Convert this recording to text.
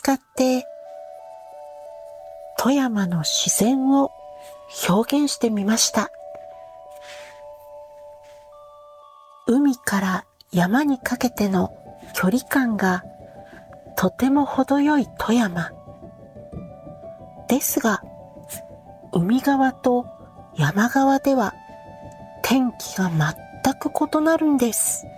使って富山の自然を表現してみました。海から山にかけての距離感がとても程よい富山。ですが、海側と山側では天気が全く異なるんです。